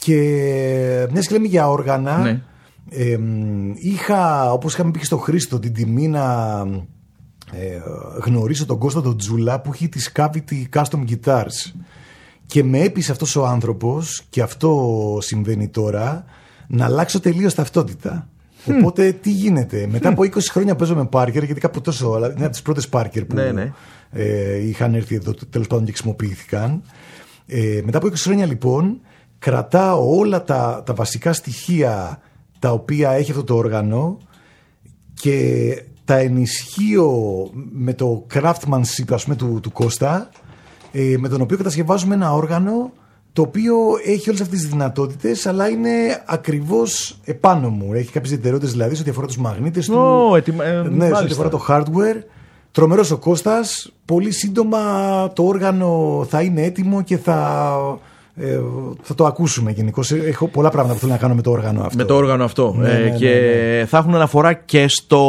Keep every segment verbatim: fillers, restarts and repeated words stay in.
Και μια και λέμε για όργανα, ναι. ε, είχα, όπως είχαμε πει και στο Χρήστο, την τιμή να ε, γνωρίσω τον Κώστα τον Τζούλα που έχει τις Cavity Custom Guitars. Και με έπεισε αυτός ο άνθρωπος, και αυτό συμβαίνει τώρα, να αλλάξω τελείως ταυτότητα. Mm. Οπότε τι γίνεται? Μετά από είκοσι χρόνια παίζω με Parker, γιατί κάπου τόσο. Είναι από τις πρώτες Parker που ναι, ναι. Ε, είχαν έρθει εδώ τέλος πάντων και χρησιμοποιήθηκαν. Ε, μετά από είκοσι χρόνια λοιπόν, κρατάω όλα τα, τα βασικά στοιχεία τα οποία έχει αυτό το όργανο και τα ενισχύω με το craftsmanship, ας πούμε, του, του Κώστα, ε, με τον οποίο κατασκευάζουμε ένα όργανο το οποίο έχει όλες αυτές τις δυνατότητες, αλλά είναι ακριβώς επάνω μου. Έχει κάποιες ιδιαιτερότητες, δηλαδή, σε ό,τι αφορά τους μαγνήτες oh, του. ετοιμα... ε, ναι, σε ό,τι αφορά το hardware. Τρομερός ο Κώστας. Πολύ σύντομα το όργανο θα είναι έτοιμο και θα, ε, θα το ακούσουμε γενικώς. Έχω πολλά πράγματα που θέλω να κάνω με το όργανο αυτό. Με το όργανο αυτό. Ναι, ε, ναι, και ναι, ναι. θα έχουν αναφορά και στο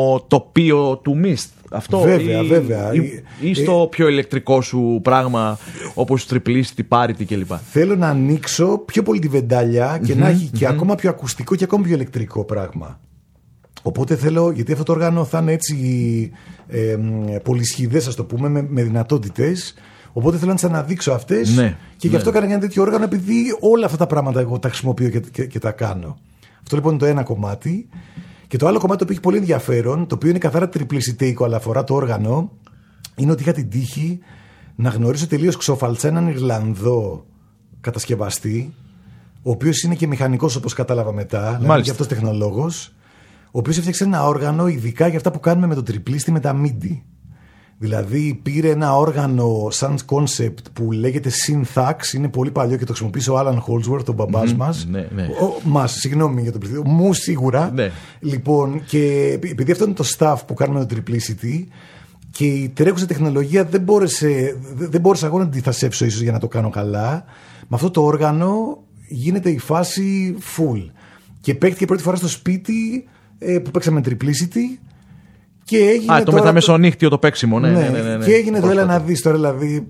τοπίο του Mist. Αυτό, βέβαια, ή, βέβαια. Ή, ή στο ε, πιο ηλεκτρικό σου πράγμα, όπως τριπλίστη, πάρητη κλπ. Θέλω να ανοίξω πιο πολύ τη βεντάλια και mm-hmm, να έχει και mm-hmm. ακόμα πιο ακουστικό και ακόμα πιο ηλεκτρικό πράγμα. Οπότε θέλω, γιατί αυτό το όργανο θα είναι έτσι ε, πολυσχηδές, ας το πούμε, με, με δυνατότητες. Οπότε θέλω να τις αναδείξω αυτές. Ναι, και γι' αυτό ναι. έκανα ένα τέτοιο όργανο, επειδή όλα αυτά τα πράγματα εγώ τα χρησιμοποιώ και, και, και τα κάνω. Αυτό λοιπόν είναι το ένα κομμάτι. Και το άλλο κομμάτι, το οποίο έχει πολύ ενδιαφέρον, το οποίο είναι καθαρά τριπλισιτέικο, αλλά αφορά το όργανο, είναι ότι είχα την τύχη να γνωρίσω τελείως ξόφαλτσα έναν Ιρλανδό κατασκευαστή, ο οποίος είναι και μηχανικός, όπως κατάλαβα μετά, δηλαδή και αυτός τεχνολόγος, ο οποίος έφτιαξε ένα όργανο ειδικά για αυτά που κάνουμε με το τριπλίστη με τα μίντι. Δηλαδή πήρε ένα όργανο σαν concept που λέγεται Synthax, είναι πολύ παλιό και το χρησιμοποίησε ο Alan Holdsworth, ο μπαμπάς mm, μας. Ναι, ναι. Ο, μας, συγγνώμη για τον πληθυσμό, μου σίγουρα. Ναι. Λοιπόν, και επειδή αυτό είναι το staff που κάνουμε το Triplicity και η τρέχουσα τεχνολογία δεν μπόρεσε, δεν μπόρεσα εγώ να τη θασέψω ίσως για να το κάνω καλά. Με αυτό το όργανο γίνεται η φάση full. Και παίχτηκε πρώτη φορά στο σπίτι ε, που παίξαμε Triplicity. Και έγινε Α, το τώρα... μεταμεσονύχτιο το παίξιμο, ναι, ναι, ναι, ναι, ναι. Και έγινε το έλα να δεις τώρα, δηλαδή.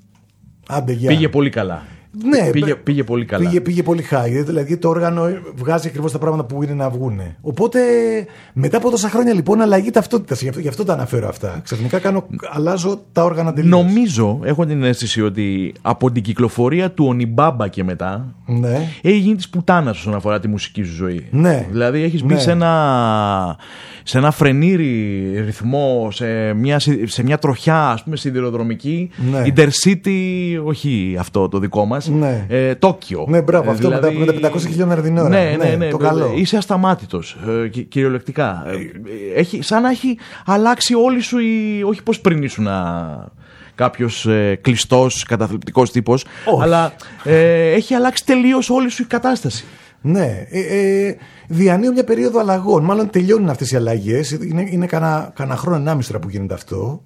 Άντε, γεια. Πήγε πολύ καλά. Ναι, πήγε, πήγε πολύ καλά. Πήγε, πήγε πολύ high. Δηλαδή το όργανο βγάζει ακριβώς τα πράγματα που είναι να βγούνε. Οπότε μετά από τόσα χρόνια λοιπόν αλλαγή ταυτότητας. Γι' αυτό, γι' αυτό τα αναφέρω αυτά. Ξαφνικά κάνω, αλλάζω τα όργανα τελείως. Νομίζω, έχω την αίσθηση ότι από την κυκλοφορία του Ονιμπάμπα και μετά ναι. έχει γίνει της πουτάνας όσον αφορά τη μουσική σου ζωή. Ναι. Δηλαδή έχεις μπει ναι. σε ένα. σε ένα φρενήρι ρυθμό, σε μια, σε μια τροχιά, ας πούμε, σιδηροδρομική, ναι. Intercity, όχι αυτό το δικό μας, ναι. ε, Τόκιο. Ναι, μπράβο, ε, αυτό δηλαδή... με τα πεντακόσια χιλιόμετρα την ώρα. Ναι, ναι, ναι, ναι, το καλό. Είσαι ασταμάτητος, ε, κυ, κυριολεκτικά. Ε, έχει, σαν να έχει αλλάξει όλη σου η... όχι πως πριν ήσουν να... κάποιος ε, κλειστός, καταθλιπτικός τύπος, όχι. Αλλά ε, έχει αλλάξει τελείως όλη σου η κατάσταση. Ναι, ε, ε, διανύω μια περίοδο αλλαγών. Μάλλον τελειώνουν αυτές οι αλλαγές. Είναι, είναι κανένα, κανένα χρόνο ενάμιση τώρα που γίνεται αυτό.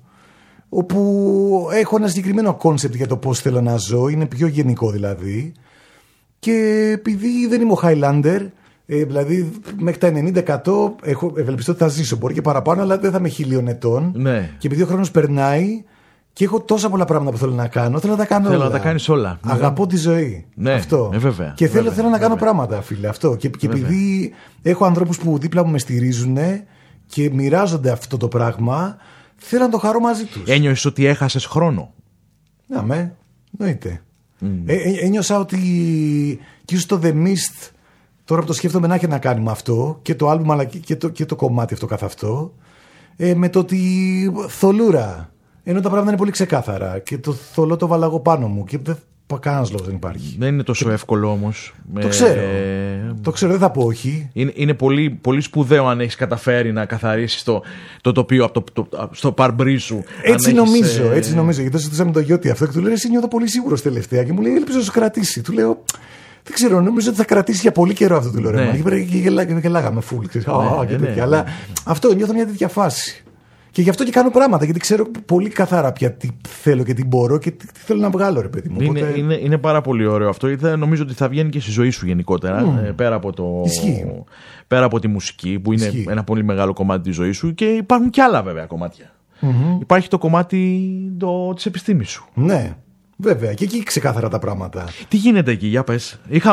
Όπου έχω ένα συγκεκριμένο κόνσεπτ για το πώς θέλω να ζω. Είναι πιο γενικό δηλαδή. Και επειδή δεν είμαι ο Highlander, ε, δηλαδή μέχρι τα ενενήντα τοις εκατό έχω ευελπιστώ ότι θα ζήσω. Μπορεί και παραπάνω, αλλά δεν θα είμαι χίλιων ετών. Ναι. Και επειδή ο χρόνος περνάει. Και έχω τόσα πολλά πράγματα που θέλω να κάνω. Θέλω να τα κάνω θέλω όλα. να τα κάνεις όλα. Αγαπώ τη ζωή. Ναι, αυτό. Ε, βέβαια, και θέλω, βέβαια, θέλω να κάνω βέβαια. πράγματα, φίλε. Αυτό. Και, και επειδή έχω ανθρώπους που δίπλα μου με στηρίζουν και μοιράζονται αυτό το πράγμα, θέλω να το χαρώ μαζί τους. Ένιωσες ότι έχασες χρόνο? Ναι, με. Εννοείται. Mm. Ε, ε, ένιωσα ότι. Και ίσως το The Mist, τώρα που το σκέφτομαι, να έχει να κάνει με αυτό. Και το άλμπουμ, αλλά και το, και το κομμάτι αυτό καθ' αυτό. Ε, με το ότι θολούρα. Ενώ τα πράγματα είναι πολύ ξεκάθαρα και το θολό το βάλα εγώ πάνω μου και δεν, κανένας λόγος δεν υπάρχει. Δεν είναι τόσο εύκολο όμως. Το ξέρω. Ε... Το ξέρω, δεν θα πω όχι. Είναι, είναι πολύ, πολύ σπουδαίο αν έχεις καταφέρει να καθαρίσεις το, το τοπίο από το, το, στο παρμπρί σου. Έτσι αν νομίζω, έχεις, έτσι νομίζω. Γιατί συζητούσαμε με τον Γιώτη αυτό και του λέω: εσύ νιώθω πολύ σίγουρος τελευταία. Και μου λέει: ελπίζω να σου κρατήσει. Του λέω: δεν ξέρω, νομίζω ότι θα κρατήσει για πολύ καιρό αυτό. Του λέω: ναι. Και γελάγαμε φουλ. Αλλά αυτό νιώθω μια τέτοια φάση. Και γι' αυτό και κάνω πράγματα, γιατί ξέρω πολύ καθαρά πια τι θέλω και τι μπορώ και τι θέλω να βγάλω, ρε παιδί μου. Είναι, Οπότε... είναι, είναι πάρα πολύ ωραίο αυτό. Νομίζω ότι θα βγαίνει και στη ζωή σου γενικότερα. Mm. Πέρα, από το... πέρα από τη μουσική, που είναι Ισχύει. Ένα πολύ μεγάλο κομμάτι της ζωής σου. Και υπάρχουν και άλλα βέβαια κομμάτια. Mm-hmm. Υπάρχει το κομμάτι το... της επιστήμης σου. Ναι, βέβαια. Και εκεί ξεκάθαρα τα πράγματα. Τι γίνεται εκεί, για πες. Είχα